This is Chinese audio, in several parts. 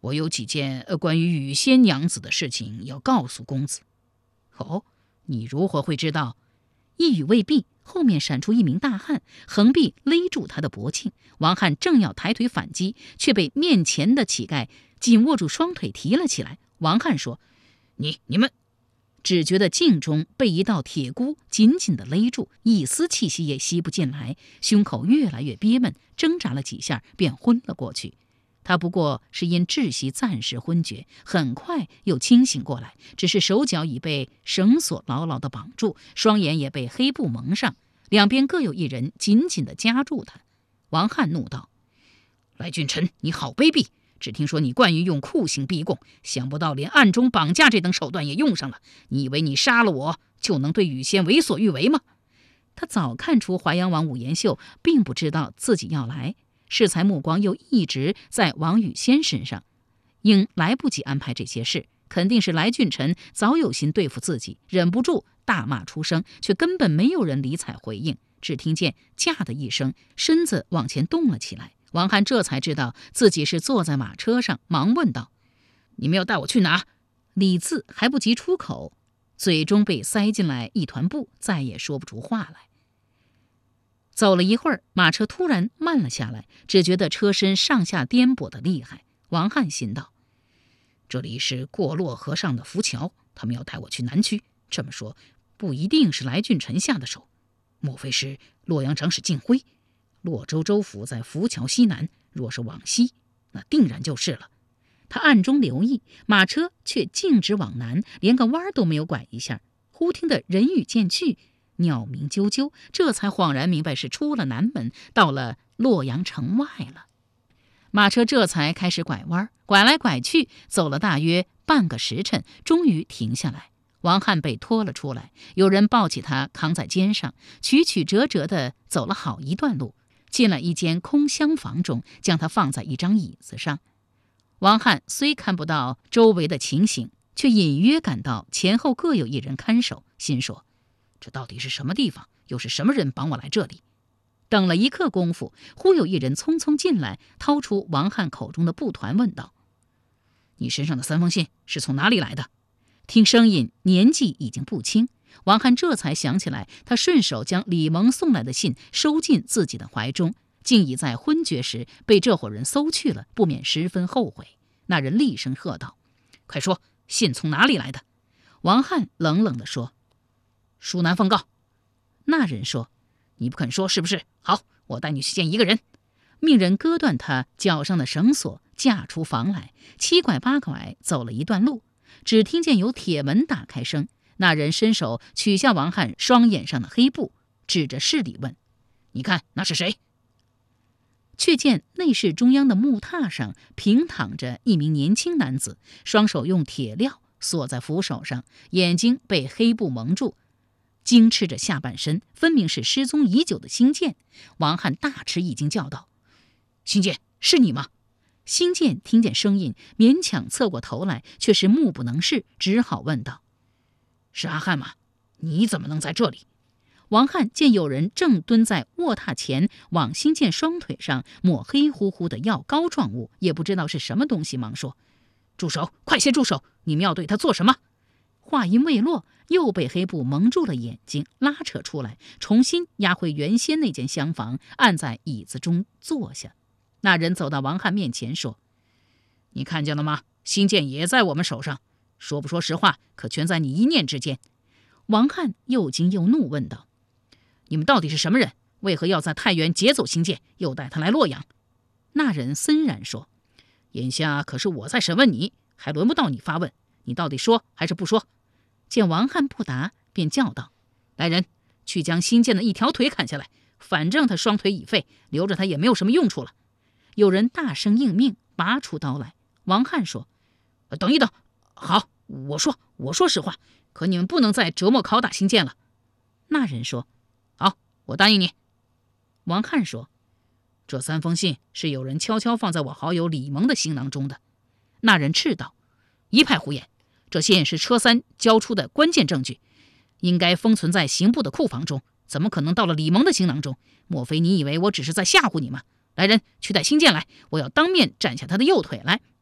我有几件关于雨仙娘子的事情要告诉公子。 哦，你如何会知道？一语未毕，后面闪出一名大汉，横臂勒住他的脖颈。王翰正要抬腿反击，却被面前的乞丐紧握住双腿提了起来。王翰说：“ 你们……” 只觉得颈中被一道铁箍紧紧地勒住，一丝气息也吸不进来，胸口越来越憋闷，挣扎了几下便昏了过去。他不过是因窒息暂时昏厥，很快又清醒过来，只是手脚已被绳索牢牢地绑住，双眼也被黑布蒙上，两边各有一人紧紧地夹住他。王翰怒道：“ 来俊臣，你好卑鄙！只听说你惯于用酷刑逼供，想不到连暗中绑架这等手段也用上了。你以为你杀了我就能对雨仙为所欲为吗？” 他早看出淮阳王武延秀并不知道自己要来，适才目光又一直在王雨仙身上，应来不及安排这些事，肯定是来俊臣早有心对付自己，忍不住大骂出声，却根本没有人理睬回应。只听见“驾”的一声，身子往前动了起来。王翰这才知道自己是坐在马车上，忙问道：“ 你们要带我去哪？” 李字还不及出口，嘴中被塞进来一团布，再也说不出话来。走了一会儿，马车突然慢了下来，只觉得车身上下颠簸的厉害。王翰心道：“ 这里是过洛河上的浮桥，他们要带我去南区。这么说，不一定是来俊臣下的手，莫非是洛阳长史靳辉？洛州州府在浮桥西南，若是往西，那定然就是了。” 他暗中留意，马车却径直往南，连个弯都没有拐一下。忽听得人语渐去，鸟鸣啾啾，这才恍然明白是出了南门，到了洛阳城外了。马车这才开始拐弯，拐来拐去，走了大约半个时辰，终于停下来。王翰被拖了出来，有人抱起他扛在肩上，曲曲折折地走了好一段路，进了一间空厢房中，将他放在一张椅子上。王翰虽看不到周围的情形，却隐约感到前后各有一人看守，心说： 这到底是什么地方？又是什么人绑我来这里？ 等了一刻功夫，忽有一人匆匆进来，掏出王翰口中的布团，问道：“ 你身上的3封信是从哪里来的？” 听声音，年纪已经不轻。王翰这才想起来，他顺手将李蒙送来的信收进自己的怀中，竟已在昏厥时被这伙人搜去了，不免十分后悔。那人厉声喝道：“ 快说，信从哪里来的？” 王翰冷冷地说：“ 书南奉告。” 那人说：“ 你不肯说是不是？好，我带你去见一个人。” 命人割断他脚上的绳索，架出房来，7拐8拐走了一段路，只听见有铁门打开声。那人伸手取下王翰双眼上的黑布，指着室里问：“ 你看那是谁？” 却见内室中央的木榻上平躺着一名年轻男子，双手用铁镣锁在扶手上，眼睛被黑布蒙住，惊赤着下半身，分明是失踪已久的星剑。王翰大吃一惊，叫道：“ 星剑，是你吗？” 星剑听见声音，勉强侧过头来，却是目不能视，只好问道：“ 是阿汉吗？你怎么能在这里？” 王翰见有人正蹲在卧榻前，往星剑双腿上抹黑乎乎的药膏状物，也不知道是什么东西，忙说：“ 住手！快些住手！你们要对他做什么？” 话音未落，又被黑布蒙住了眼睛，拉扯出来，重新押回原先那间厢房，按在椅子中坐下。那人走到王翰面前说：“ 你看见了吗？星剑也在我们手上，说不说实话，可全在你一念之间。” 王翰又惊又怒，问道：“ 你们到底是什么人？为何要在太原劫走星剑，又带他来洛阳？” 那人森然说：“ 眼下可是我在审问你，还轮不到你发问，你到底说还是不说？” 见王翰不答，便叫道：“ 来人，去将星剑的一条腿砍下来，反正他双腿已废，留着他也没有什么用处了。” 有人大声应命，拔出刀来。王翰说：“ 等一等，好，我说实话，可你们不能再折磨拷打星剑了。” 那人说：“ 好，我答应你。” 王翰说：“ 这3封信是有人悄悄放在我好友李蒙的行囊中的。” 那人斥道：“ 一派胡言！这信是车3交出的关键证据，应该封存在刑部的库房中，怎么可能到了李蒙的行囊中？莫非你以为我只是在吓唬你吗？来人，去带星剑来，我要当面斩下他的右腿来。”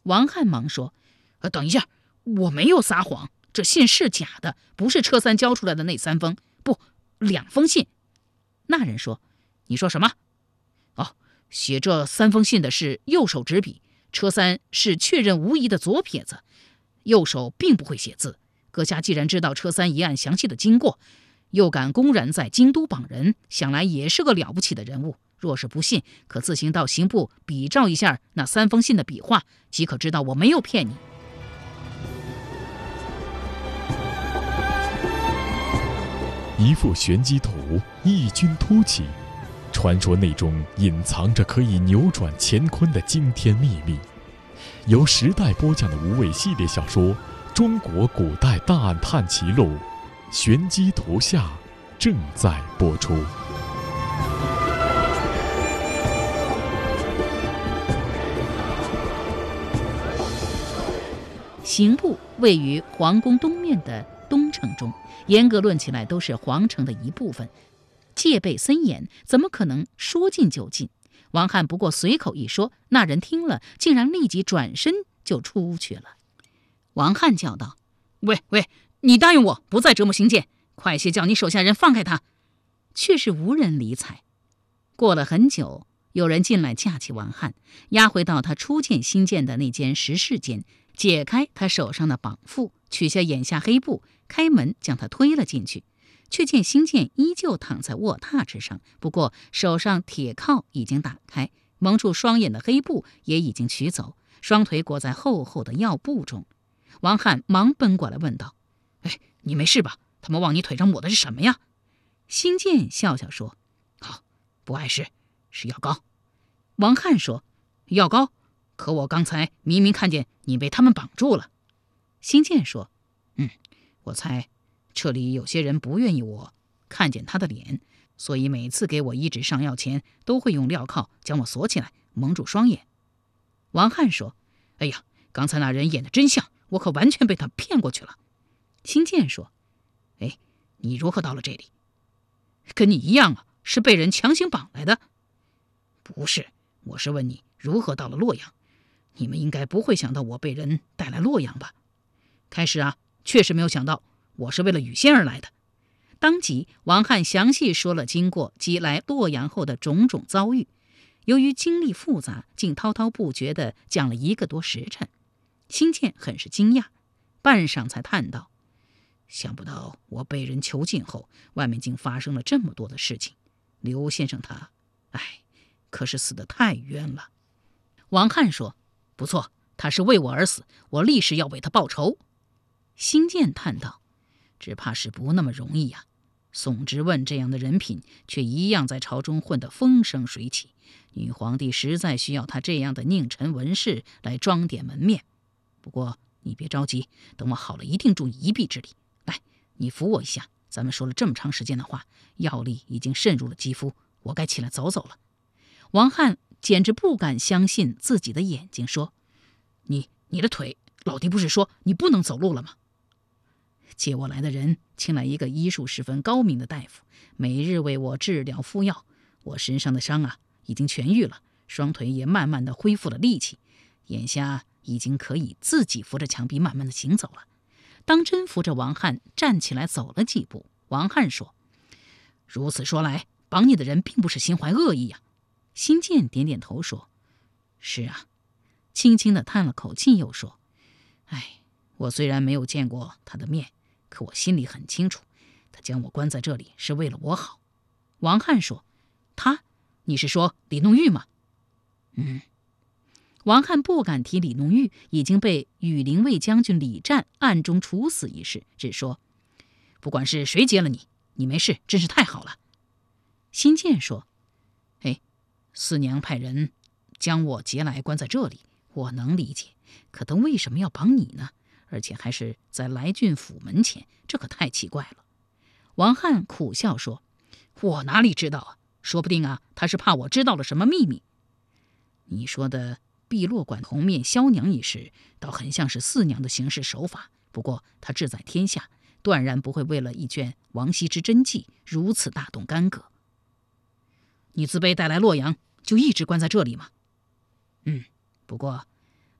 王翰忙说：“等一下，我没有撒谎，这信是假的，不是车三交出来的那3封，不，2封信。”那人说：“你说什么？”“哦，写这3封信的是右手执笔，车三是确认无疑的左撇子，右手并不会写字。阁下既然知道车三一案详细的经过，又敢公然在京都绑人，想来也是个了不起的人物。若是不信，可自行到刑部比照一下那3封信的笔画，即可知道我没有骗你。” 一幅玄机图异军突起，传说内中隐藏着可以扭转乾坤的惊天秘密。由时代播讲的无畏系列小说《中国古代大案探奇录》玄机图下正在播出。 刑部位于皇宫东面的东城中，严格论起来都是皇城的一部分，戒备森严，怎么可能说进就进？王翰不过随口一说，那人听了竟然立即转身就出去了。王翰叫道：“喂，你答应我不再折磨新建，快些叫你手下人放开他。”却是无人理睬。过了很久，有人进来架起王翰，押回到他初见新建的那间食室间，解开他手上的绑缚，取下眼下黑布，开门将他推了进去。却见新建依旧躺在卧榻之上，不过手上铁铐已经打开，蒙住双眼的黑布也已经取走，双腿裹在厚厚的药布中。王翰忙奔过来问道：“你没事吧？他们往你腿上抹的是什么呀？”新建笑笑说：“不碍事，是药膏。”王翰说：“药膏？可我刚才明明看见你被他们绑住了。”新建说：“我猜这里有些人不愿意我看见他的脸，所以每次给我医治上药前，都会用镣铐将我锁起来，蒙住双眼。”王翰说：“哎呀，刚才那人演的真像，我可完全被他骗过去了。”新建说：“你如何到了这里？”“跟你一样啊，是被人强行绑来的。”“不是，我是问你如何到了洛阳。你们应该不会想到我被人带来洛阳吧？”“开始啊，确实没有想到，我是为了雨仙而来的。”当即王翰详细说了经过及来洛阳后的种种遭遇。由于经历复杂，竟滔滔不绝地讲了1个多时辰。新建很是惊讶，半晌才叹道：“想不到我被人囚禁后，外面竟发生了这么多的事情。刘先生他，可是死得太冤了。”王翰说：“不错，他是为我而死，我立誓要为他报仇。”新建叹道：“只怕是不那么容易呀。宋之问这样的人品，却一样在朝中混得风生水起。女皇帝实在需要他这样的佞臣文士来装点门面。不过你别着急，等我好了一定助你一臂之力。来，你扶我一下，咱们说了这么长时间的话，药力已经渗入了肌肤，我该起来走走了。”王翰简直不敢相信自己的眼睛，说：“你的腿，老弟不是说你不能走路了吗？”接我来的人请来一个医术十分高明的大夫，每日为我治疗敷药。我身上的伤已经痊愈了，双腿也慢慢的恢复了力气，眼下已经可以自己扶着墙壁慢慢的行走了。当真扶着王翰站起来走了几步，王翰说：“如此说来，绑你的人并不是心怀恶意呀。”新建点点头说：“是啊。”轻轻地叹了口气，又说：“我虽然没有见过他的面，可我心里很清楚，他将我关在这里是为了我好。”王翰说：“他？你是说李弄玉吗？”王翰不敢提李弄玉已经被羽林卫将军李湛暗中处死一事，只说：“不管是谁劫了你，你没事，真是太好了。”新建说：“四娘派人将我劫来关在这里，我能理解，可他为什么要绑你呢？而且还是在来郡府门前，这可太奇怪了。”王翰苦笑说：“我哪里知道啊？说不定他是怕我知道了什么秘密。你说的碧落馆红面萧娘一事，倒很像是四娘的行事手法。不过她志在天下，断然不会为了一卷王羲之真迹如此大动干戈。你自被带来洛阳，就一直关在这里吗？不过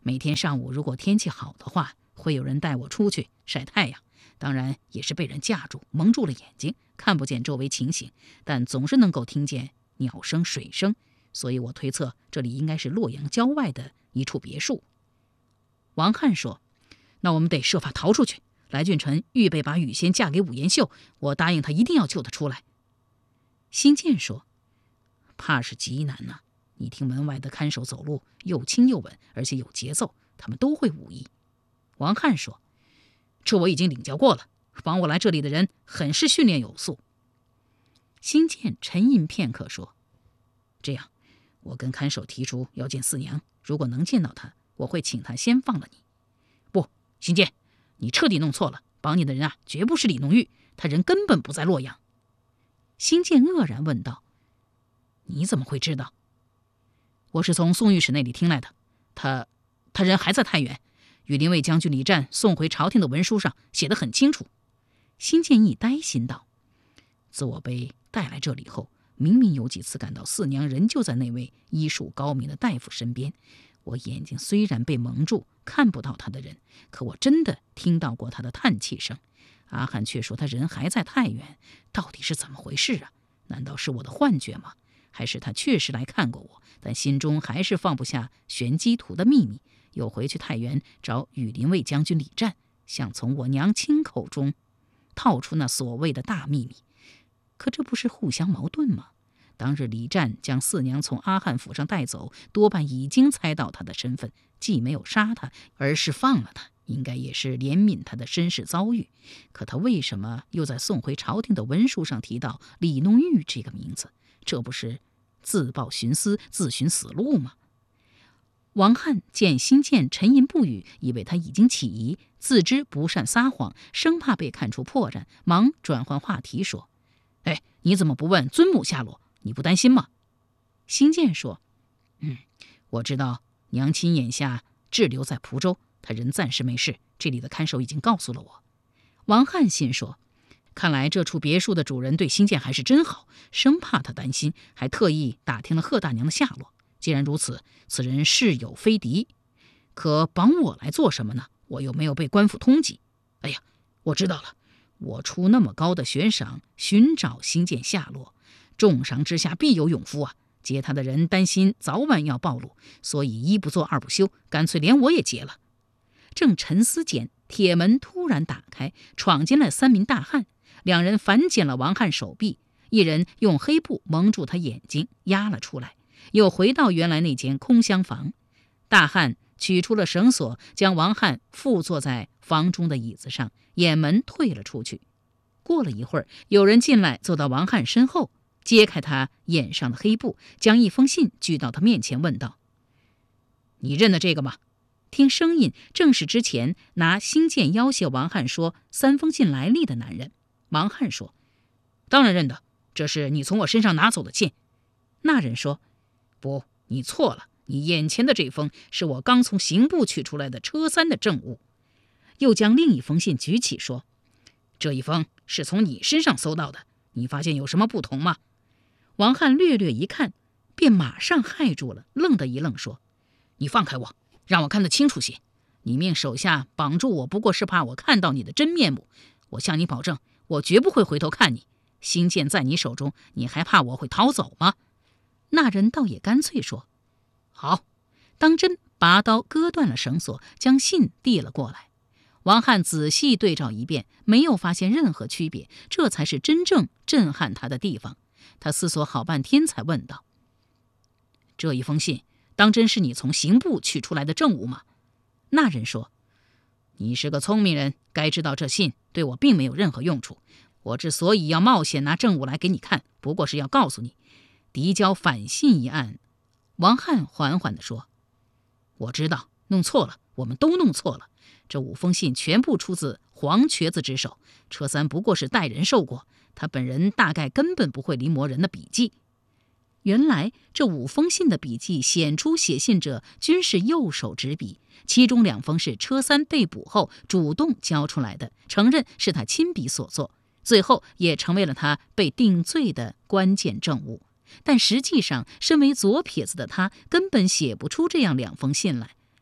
每天上午如果天气好的话，会有人带我出去晒太阳，当然也是被人架住，蒙住了眼睛，看不见周围情形，但总是能够听见鸟声、水声，所以我推测这里应该是洛阳郊外的一处别墅。王翰说：“那我们得设法逃出去。来俊臣预备把雨仙嫁给武延秀，我答应他一定要救他出来。”辛渐说：“怕是极难呐。你听门外的看守走路又轻又稳，而且有节奏，他们都会武艺。”王翰说：“这我已经领教过了，帮我来这里的人很是训练有素。”辛渐沉吟片刻说：“这样，我跟看守提出要见四娘，如果能见到她，我会请她先放了你。”“不，辛渐，你彻底弄错了，帮你的人啊，绝不是李浓玉，他人根本不在洛阳。”辛渐愕然问道：“你怎么会知道？”“我是从宋御史那里听来的，他人还在太原，羽林卫将军李湛送回朝廷的文书上写得很清楚。”辛渐一呆，心道：自我被带来这里后，明明有几次感到四娘仍旧在那位医术高明的大夫身边，我眼睛虽然被蒙住，看不到他的人，可我真的听到过他的叹气声。阿汉却说他人还在太原，到底是怎么回事啊？难道是我的幻觉吗？还是他确实来看过我，但心中还是放不下玄机图的秘密，又回去太原找羽林卫将军李湛，想从我娘亲口中套出那所谓的大秘密。可这不是互相矛盾吗？当日李湛将四娘从阿汉府上带走，多半已经猜到她的身份，既没有杀她，而是放了她，应该也是怜悯她的身世遭遇。可他为什么又在送回朝廷的文书上提到李浓玉这个名字？这不是自报寻私，自寻死路吗？王翰见辛渐沉吟不语，以为他已经起疑，自知不善撒谎，生怕被看出破绽，忙转换话题说：“哎，你怎么不问尊母下落？你不担心吗？”辛渐说：“我知道娘亲眼下滞留在蒲州，她人暂时没事，这里的看守已经告诉了我。”王翰心说：看来这处别墅的主人对辛渐还是真好，生怕他担心，还特意打听了贺大娘的下落。既然如此，此人是有非敌，可绑我来做什么呢？我又没有被官府通缉。哎呀，我知道了，我出那么高的悬赏寻找辛渐下落，重赏之下必有勇夫啊！劫他的人担心早晚要暴露，所以一不做二不休，干脆连我也劫了。正沉思间，铁门突然打开，闯进来3名大汉，两人反剪了王翰手臂，一人用黑布蒙住他眼睛，压了出来，又回到原来那间空厢房。大汉取出了绳索，将王翰附坐在房中的椅子上，掩门退了出去。过了一会儿，有人进来，坐到王翰身后，揭开他眼上的黑布，将一封信举到他面前，问道：“你认得这个吗？”听声音，正是之前拿辛渐要挟王翰说3封信来历的男人。王翰说：“当然认得，这是你从我身上拿走的信。”那人说：“不，你错了，你眼前的这封是我刚从刑部取出来的车3的证物。”又将另一封信举起说：“这一封是从你身上搜到的，你发现有什么不同吗？”王翰略略一看，便马上害住了，愣的一愣说：“你放开我，让我看得清楚些。你命手下绑住我，不过是怕我看到你的真面目。我向你保证，我绝不会回头看你。辛渐在你手中，你还怕我会逃走吗？”那人倒也干脆说：“好。”当真拔刀割断了绳索，将信递了过来。王翰仔细对照一遍，没有发现任何区别，这才是真正震撼他的地方。他思索好半天，才问道：“这一封信当真是你从刑部取出来的证物吗？”那人说：“你是个聪明人，该知道这信对我并没有任何用处。我之所以要冒险拿证物来给你看，不过是要告诉你，递交反信一案。”王翰缓缓地说：“我知道，弄错了，我们都弄错了。这5封信全部出自黄瘸子之手，车3不过是代人受过，他本人大概根本不会临摹人的笔迹。”原来这5封信的笔迹显出写信者均是右手执笔，其中2封是车3被捕后主动交出来的，承认是他亲笔所作，最后也成为了他被定罪的关键证物。但实际上身为左撇子的他根本写不出这样2封信来，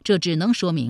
这只能说明